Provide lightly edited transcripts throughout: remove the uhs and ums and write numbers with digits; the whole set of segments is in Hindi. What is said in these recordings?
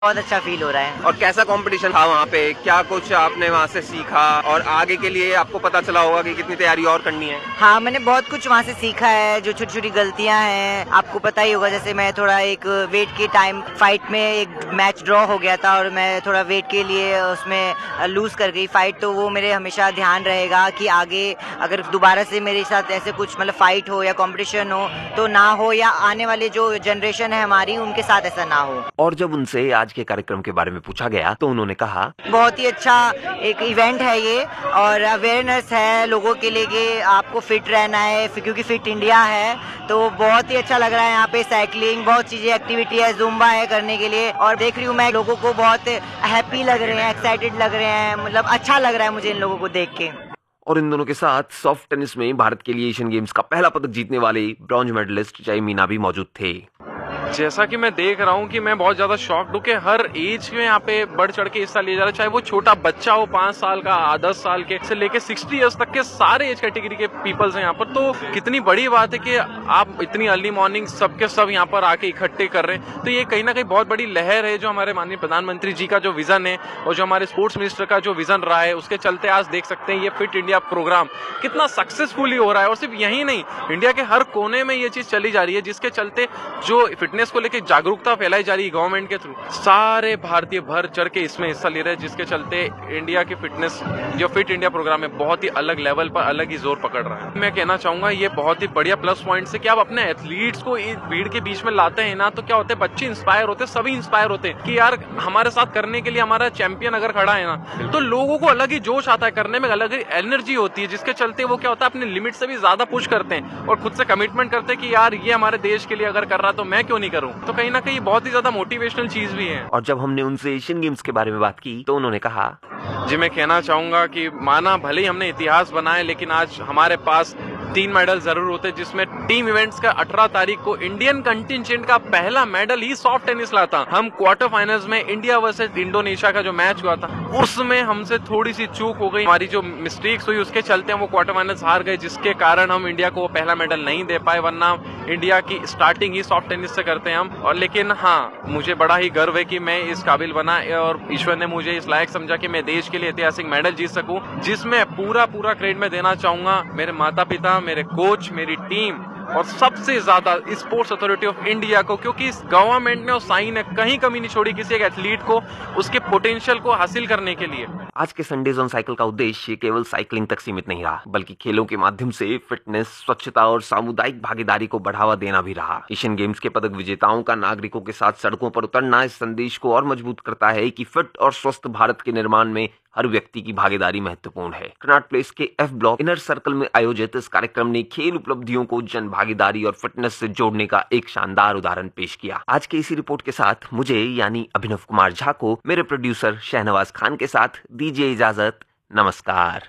बहुत अच्छा फील हो रहा है। और कैसा कंपटीशन था वहाँ पे, क्या कुछ आपने वहाँ से सीखा और आगे के लिए आपको पता चला होगा कि कितनी तैयारी और करनी है? हाँ, मैंने बहुत कुछ वहाँ से सीखा है, जो छोटी छोटी गलतियाँ हैं आपको पता ही होगा। जैसे मैं थोड़ा एक वेट के टाइम फाइट में एक मैच ड्रॉ हो गया था और मैं थोड़ा वेट के लिए उसमें लूज कर गई फाइट, तो वो मेरे हमेशा ध्यान रहेगा कि आगे अगर दोबारा से मेरे साथ ऐसे कुछ मतलब फाइट हो या कंपटीशन हो तो ना हो, या आने वाले जो जनरेशन है हमारी उनके साथ ऐसा ना हो। और जब उनसे आज के कार्यक्रम के बारे में पूछा गया तो उन्होंने कहा, बहुत ही अच्छा एक इवेंट है ये और अवेयरनेस है लोगों के लिए कि आपको फिट रहना है, क्योंकि फिट इंडिया है। तो बहुत ही अच्छा लग रहा है यहाँ पे साइकिलिंग, बहुत चीजें एक्टिविटी है, जुम्बा है करने के लिए, और देख रही हूँ मैं लोगों को बहुत हैप्पी लग रहे हैं, एक्साइटेड लग रहे हैं, मतलब अच्छा लग रहा है मुझे इन लोगों को देख के। और इन दोनों के साथ सॉफ्ट टेनिस में भारत के लिए एशियन गेम्स का पहला पदक जीतने वाले ब्रॉन्ज मेडलिस्ट जय मीना भी मौजूद थे। जैसा कि मैं देख रहा हूँ कि मैं बहुत ज्यादा शॉक्ड हूँ कि हर एज में यहाँ पे बढ़ चढ़ के हिस्सा लिया जा रहा है, चाहे वो छोटा बच्चा हो 5 साल का, 10 साल के से लेके 60 इयर्स तक के सारे एज कैटेगरी के पीपल्स हैं यहाँ पर। तो कितनी बड़ी बात है कि आप इतनी अर्ली मॉर्निंग सबके सब यहाँ पर आके इकट्ठे कर रहे हैं। तो ये कहीं ना कहीं बहुत बड़ी लहर है, जो हमारे माननीय प्रधानमंत्री जी का जो विजन है और जो हमारे स्पोर्ट्स मिनिस्टर का जो विजन रहा है, उसके चलते आज देख सकते हैं ये फिट इंडिया प्रोग्राम कितना सक्सेसफुली हो रहा है। और सिर्फ यही नहीं, इंडिया के हर कोने में ये चीज चली जा रही है, जिसके चलते जो फिटनेस को लेकर जागरूकता फैलाई जा रही है गवर्नमेंट के थ्रू, सारे भारतीय भर चढ़ के इसमें हिस्सा ले रहे हैं, जिसके चलते इंडिया की फिटनेस जो फिट इंडिया प्रोग्राम है बहुत ही अलग लेवल पर अलग ही जोर पकड़ रहा है। मैं कहना चाहूंगा ये बहुत ही बढ़िया प्लस पॉइंट है कि आप अपने एथलीट्स को इस भीड़ के बीच में लाते हैं ना, तो क्या होते हैं, बच्चे इंस्पायर होते हैं, सभी इंस्पायर होते हैं कि यार हमारे साथ करने के लिए हमारा चैंपियन अगर खड़ा है ना, तो लोगों को अलग ही जोश आता है, करने में अलग ही एनर्जी होती है, जिसके चलते वो क्या होता है अपने लिमिट से भी ज्यादा पुश करते हैं और खुद से कमिटमेंट करते हैं कि यार ये हमारे देश के लिए अगर कर रहा तो मैं क्यों नहीं करूं। तो कहीं ना कहीं बहुत ही ज्यादा मोटिवेशनल चीज भी है। और जब हमने उनसे एशियन गेम्स के बारे में बात की तो उन्होंने कहा, जी मैं कहना चाहूंगा कि माना भले ही हमने इतिहास बनाए, लेकिन आज हमारे पास 3 मेडल जरूर होते, जिसमें टीम इवेंट्स का 18 तारीख को इंडियन कंटिजेंट का पहला मेडल ही सॉफ्ट टेनिस लाता। हम क्वार्टर फाइनल्स में इंडिया वर्सेस इंडोनेशिया का जो मैच हुआ था उसमें हमसे थोड़ी सी चूक हो गई, हमारी जो मिस्टेक्स हुई उसके चलते हम वो क्वार्टर फाइनल्स हार गए, जिसके कारण हम इंडिया को वो पहला मेडल नहीं दे पाए, वरना इंडिया की स्टार्टिंग ही सॉफ्ट टेनिस से करते हैं हम। और लेकिन हाँ, मुझे बड़ा ही गर्व है कि मैं इस काबिल बना और ईश्वर ने मुझे इस लायक समझा कि मैं देश के लिए ऐतिहासिक मेडल जीत सकूं, जिसमें पूरा क्रेडिट मैं देना चाहूंगा मेरे माता पिता, मेरे कोच, मेरी टीम और सबसे ज्यादा स्पोर्ट्स अथॉरिटी ऑफ इंडिया को, क्योंकि इस गवर्नमेंट ने और साई ने कहीं कमी नहीं छोड़ी किसी एक एथलीट को उसके पोटेंशियल को हासिल करने के लिए। आज के संडेज ऑन साइकिल का उद्देश्य केवल साइकिलिंग तक सीमित नहीं रहा, बल्कि खेलों के माध्यम से फिटनेस, स्वच्छता और सामुदायिक भागीदारी को बढ़ावा देना भी रहा। एशियन गेम्स के पदक विजेताओं का नागरिकों के साथ सड़कों पर उतरना इस संदेश को और मजबूत करता है कि फिट और स्वस्थ भारत के निर्माण में हर व्यक्ति की भागीदारी महत्वपूर्ण है। कनॉट प्लेस के एफ ब्लॉक इनर सर्कल में आयोजित इस कार्यक्रम ने खेल उपलब्धियों को जन भागीदारी और फिटनेस से जोड़ने का एक शानदार उदाहरण पेश किया। आज के इसी रिपोर्ट के साथ मुझे यानी अभिनव कुमार झा को मेरे प्रोड्यूसर शहनवाज खान के साथ दीजिए इजाजत। नमस्कार।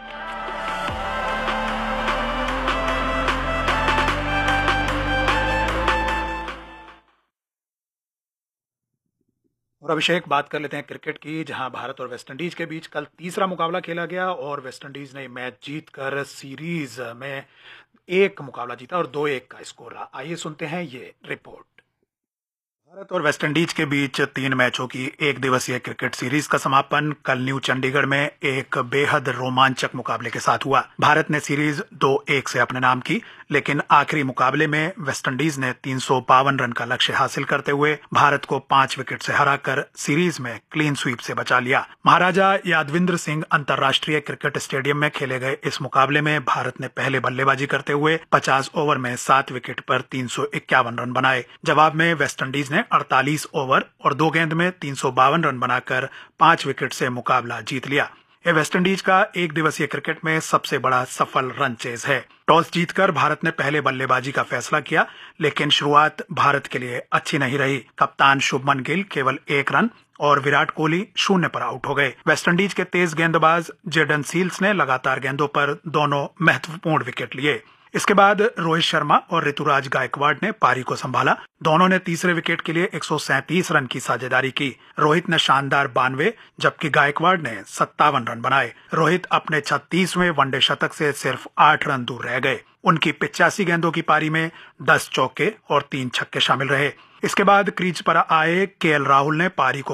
और अभिषेक, बात कर लेते हैं क्रिकेट की, जहां भारत और वेस्टइंडीज के बीच कल तीसरा मुकाबला खेला गया और वेस्टइंडीज ने मैच जीतकर सीरीज में 1 मुकाबला जीता और 2-1 का स्कोर रहा। आइए सुनते हैं ये रिपोर्ट। भारत और वेस्टइंडीज के बीच 3 मैचों की 1 दिवसीय क्रिकेट सीरीज का समापन कल न्यू चंडीगढ़ में एक बेहद रोमांचक मुकाबले के साथ हुआ। भारत ने सीरीज 2-1 से अपने नाम की, लेकिन आखिरी मुकाबले में वेस्टइंडीज ने 352 रन का लक्ष्य हासिल करते हुए भारत को 5 विकेट से हराकर सीरीज में क्लीन स्वीप से बचा लिया। महाराजा यादविंद्र सिंह अंतर्राष्ट्रीय क्रिकेट स्टेडियम में खेले गए इस मुकाबले में भारत ने पहले बल्लेबाजी करते हुए 50 ओवर में 7 विकेट पर 351 रन बनाए। जवाब में वेस्टइंडीज ने 48 ओवर और 2 गेंद में 352 रन बनाकर 5 विकेट से मुकाबला जीत लिया। यह वेस्टइंडीज का 1 दिवसीय क्रिकेट में सबसे बड़ा सफल रन चेज है। टॉस जीतकर भारत ने पहले बल्लेबाजी का फैसला किया, लेकिन शुरुआत भारत के लिए अच्छी नहीं रही। कप्तान शुभमन गिल केवल 1 रन और विराट कोहली 0 पर आउट हो गए। वेस्टइंडीज के तेज गेंदबाज जेडन सील्स ने लगातार गेंदों पर दोनों महत्वपूर्ण विकेट लिए। इसके बाद रोहित शर्मा और ऋतुराज गायकवाड़ ने पारी को संभाला। दोनों ने तीसरे विकेट के लिए 137 रन की साझेदारी की। रोहित ने शानदार 92 जबकि गायकवाड़ ने 57 रन बनाए। रोहित अपने 36वें वनडे शतक से सिर्फ 8 रन दूर रह गए। उनकी 85 गेंदों की पारी में 10 चौके और 3 छक्के शामिल रहे। इसके बाद क्रीज पर आए केएल राहुल ने पारी को